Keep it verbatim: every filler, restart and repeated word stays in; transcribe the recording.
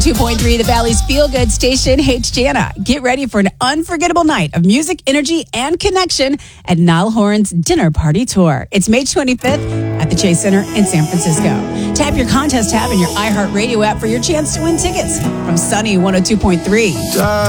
two point three, the Valley's feel-good station. Hey, it's Jana. Get ready for an unforgettable night of music, energy, and connection at Niall Horan's Dinner Party Tour. It's May twenty-fifth at the Chase Center in San Francisco. Tap your contest tab in your iHeartRadio app for your chance to win tickets from Sunny one oh two point three.